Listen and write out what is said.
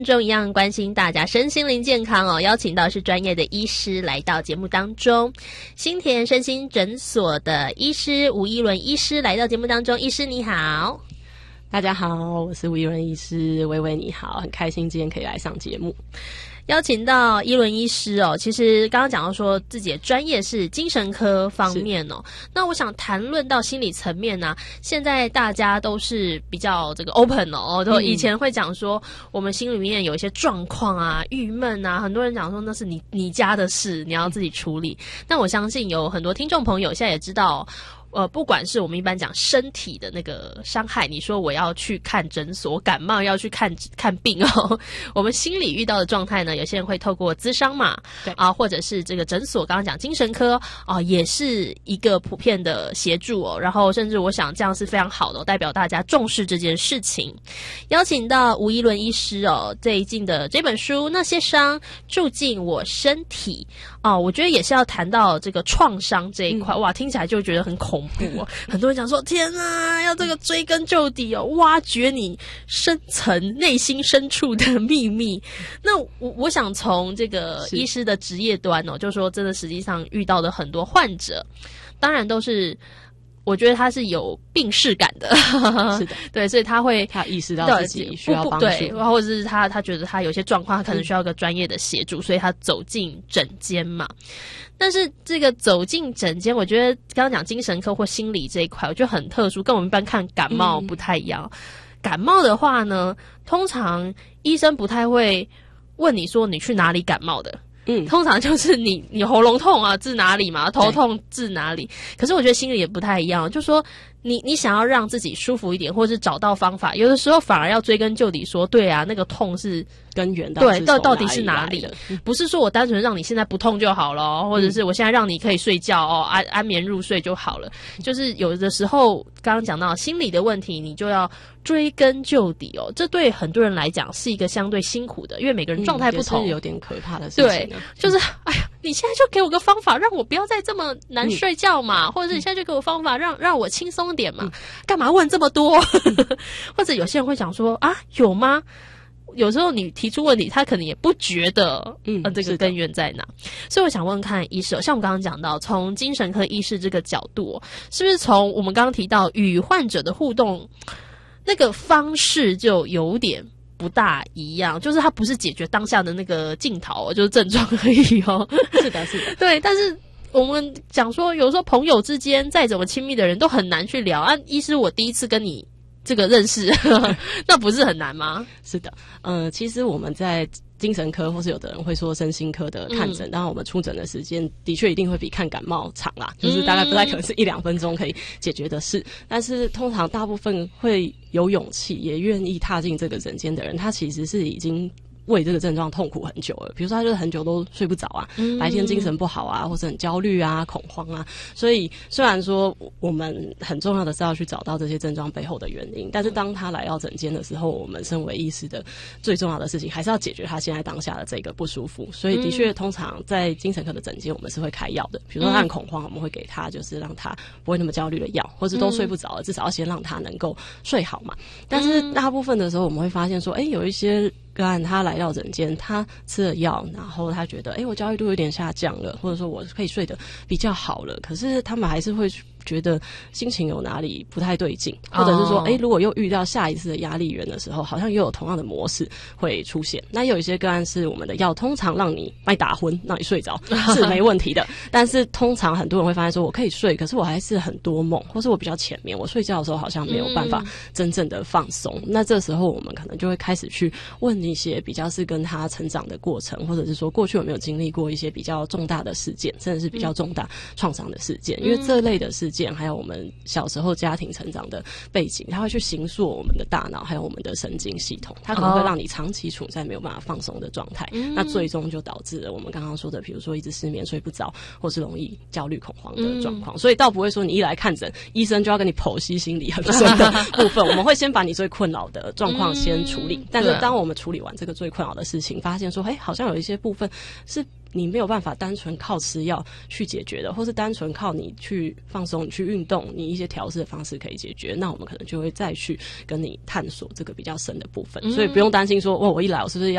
中一样关心大家身心灵健康哦，邀请到是专业的医师来到节目当中，新田身心诊所的医师吴依伦医师来到节目当中。医师你好。 大家好，我是吴依伦医师，薇薇你好，很开心今天可以来上节目。 邀请到依伦医师哦，其实刚刚讲到说自己的专业是精神科方面哦，那我想谈论到心理层面呢，现在大家都是比较这个 open 哦，都以前会讲说我们心里面有一些状况啊、郁闷啊，很多人讲说那是你家的事，你要自己处理。但我相信有很多听众朋友现在也知道。不管是我们一般讲身体的那个伤害，你说我要去看诊所，感冒要去看病哦。我们心理遇到的状态呢，有些人会透过咨商嘛，对啊，或者是这个诊所，刚刚讲精神科啊，也是一个普遍的协助哦。然后甚至我想这样是非常好的哦，代表大家重视这件事情。邀请到吴依伦医师哦，最近的这本书《那些伤住进我身体》哦，我觉得也是要谈到这个创伤这一块，哇，听起来就觉得很恐怖哦。很多人讲说，天啊，要这个追根究底哦，挖掘你深层内心深处的秘密。那我想从这个医师的职业端哦，就是说真的实际上遇到的很多患者，当然都是。我觉得他是有病识感的， 是的， 对，所以他意识到自己需要帮助， 对，或者是他觉得他有些状况，他可能需要个专业的协助，所以他走进诊间嘛。但是这个走进诊间，我觉得刚刚讲精神科或心理这一块，我觉得很特殊，跟我们一般看感冒不太一样。感冒的话呢，通常医生不太会问你说你去哪里感冒的。通常就是你喉咙痛啊，治哪里嘛？头痛治哪里？可是我觉得心里也不太一样，就是说你想要让自己舒服一点，或是找到方法，有的时候反而要追根究底说，对啊，那个痛是根源到底是哪里？不是说我单纯让你现在不痛就好了，或者是我现在让你可以睡觉哦，安眠入睡就好了。就是有的时候刚刚讲到心理的问题，你就要追根究底哦。这对很多人来讲是一个相对辛苦的，因为每个人状态不同， 也是有点可怕的事情。 对，就是哎呀，你现在就给我个方法，让我不要再这么难睡觉嘛，或者是你现在就给我方法，让我轻松点嘛。干嘛问这么多？或者有些人会讲说啊，有吗？有时候你提出问题，他可能也不觉得，这个根源在哪。所以我想问看医师，像我们刚刚讲到，从精神科医师这个角度，是不是从我们刚刚提到与患者的互动那个方式就有点不大一样？就是他不是解决当下的那个镜头，就是症状而已哦。 是的，是的， 对，但是。我们讲说，有时候朋友之间再怎么亲密的人都很难去聊啊。医师，我第一次跟你这个认识，那不是很难吗？ 是的，其实我们在精神科，或是有的人会说身心科的看诊，当然我们出诊的时间的确一定会比看感冒长啦，就是大概不太可能是1-2分钟可以解决的事。但是通常大部分会有勇气也愿意踏进这个诊间的人，他其实是已经为这个症状痛苦很久了，比如说他就是很久都睡不着啊，白天精神不好啊，或者很焦虑啊、恐慌啊。所以虽然说我们很重要的是要去找到这些症状背后的原因，但是当他来到诊间的时候，我们身为医师的最重要的事情还是要解决他现在当下的这个不舒服。所以的确通常在精神科的诊间我们是会开药的，比如说他很恐慌，我们会给他就是让他不会那么焦虑的药，或者都睡不着了，至少要先让他能够睡好嘛。但是大部分的时候我们会发现说，有一些个案他来到诊间，他吃了药，然后他觉得我焦虑度有点下降了，或者说我可以睡得比较好了，可是他们还是会觉得心情有哪里不太对劲，或者是说如果又遇到下一次的压力源的时候，好像又有同样的模式会出现。那有一些个案是我们的药通常让你打昏，让你睡着是没问题的，但是通常很多人会发现说，我可以睡，可是我还是很多梦，或是我比较浅眠，我睡觉的时候好像没有办法真正的放松。那这时候我们可能就会开始去问一些比较是跟他成长的过程，或者是说过去有没有经历过一些比较重大的事件，甚至是比较重大创伤的事件，因为这类的事件还有我们小时候家庭成长的背景，它会去形塑我们的大脑还有我们的神经系统，它可能会让你长期处在没有办法放松的状态，那最终就导致了我们刚刚说的比如说一直失眠睡不着，或是容易焦虑恐慌的状况。所以倒不会说你一来看诊医生就要跟你剖析心理很深的部分，我们会先把你最困扰的状况先处理，但是当我们处理完这个最困扰的事情，发现说好像有一些部分是你没有办法单纯靠吃药去解决的，或是单纯靠你去放松、你去运动、你一些调试的方式可以解决，那我们可能就会再去跟你探索这个比较深的部分。所以不用担心说，我一来我是不是